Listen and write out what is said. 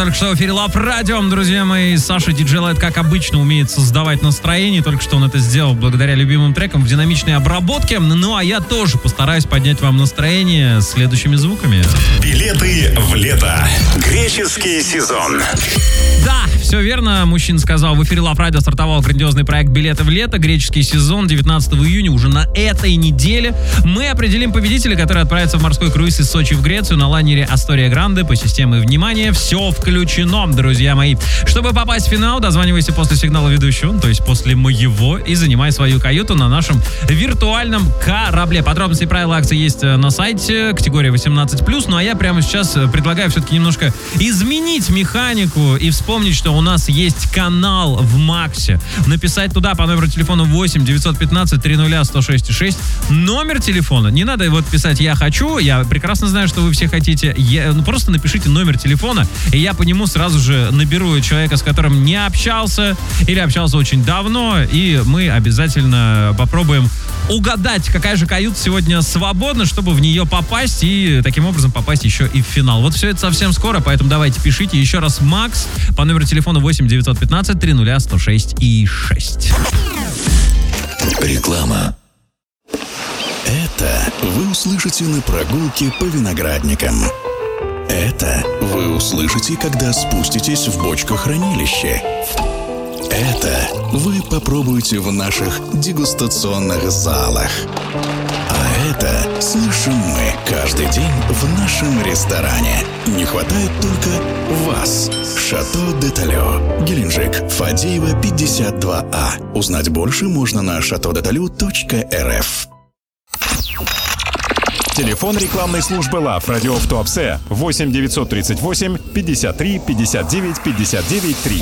только что в эфире Love Radio, друзья мои. Саша Диджей Лайт, как обычно, умеет создавать настроение. Только что он это сделал благодаря любимым трекам в динамичной обработке. Ну, а я тоже постараюсь поднять вам настроение следующими звуками. Билеты в лето. Греческий сезон. Да, все верно. Мужчина сказал, в эфире Love Radio стартовал грандиозный проект «Билеты в лето». Греческий сезон 19 июня, уже на этой неделе. Мы определим победителя, который отправится в морской круиз из Сочи в Грецию на лайнере «Астория Гранде» по системе «Внимание». Все включено, друзья мои. Чтобы попасть в финал, дозванивайся после сигнала ведущего, то есть после моего, и занимай свою каюту на нашем виртуальном корабле. Подробности и правила акции есть на сайте, категория 18+. Ну а я прямо сейчас предлагаю все-таки немножко изменить механику и вспомнить, что у нас есть канал в Максе. Написать туда по номеру телефона 8 915 300 106 номер телефона. Не надо вот писать «я хочу», я прекрасно знаю, что вы все хотите. Просто напишите номер телефона, и я по нему сразу же наберу человека, с которым не общался или общался очень давно, и мы обязательно попробуем угадать, какая же каюта сегодня свободна, чтобы в нее попасть и таким образом попасть еще и в финал. Вот все это совсем скоро, поэтому давайте пишите еще раз Макс по номеру телефона 8 915 300 106 и 6. Реклама. Это вы услышите на прогулке по виноградникам. Это вы услышите, когда спуститесь в бочкохранилище. Это вы попробуете в наших дегустационных залах. А это слышим мы каждый день в нашем ресторане. Не хватает только вас. Шато де Талё, Геленджик, Фадеева, 52А. Узнать больше можно на chateaudetalu.rf. Телефон рекламной службы Love Radio в Туапсе 8 938 53 59 59 3.